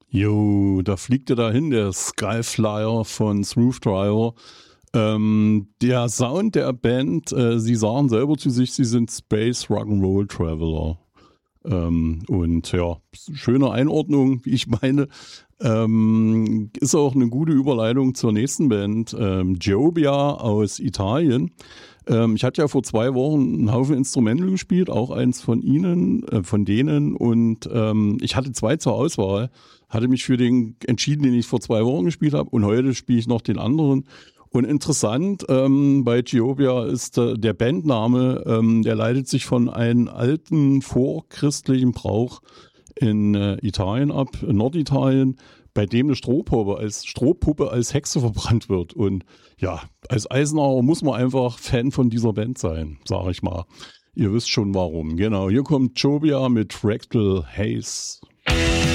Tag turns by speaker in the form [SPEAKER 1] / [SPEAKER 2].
[SPEAKER 1] Jo, da fliegt er dahin, der Skyflyer von Smooth Driver. Der Sound der Band, sie sagen selber zu sich, sie sind Space Rock'n'Roll Traveler. Und ja, schöne Einordnung, wie ich meine. Ist auch eine gute Überleitung zur nächsten Band, Jobbia aus Italien. Ich hatte ja vor 2 Wochen einen Haufen Instrumental gespielt, auch eins von von denen. Und ich hatte 2 zur Auswahl, hatte mich für den entschieden, den ich vor 2 Wochen gespielt habe. Und heute spiele ich noch den anderen. Und interessant bei Jobbia ist der Bandname, der leitet sich von einem alten vorchristlichen Brauch in Italien ab, in Norditalien, bei dem eine Strohpuppe als Hexe verbrannt wird. Und ja, als Eisenhower muss man einfach Fan von dieser Band sein, sage ich mal. Ihr wisst schon warum. Genau, hier kommt Jobbia mit Fractal Haze.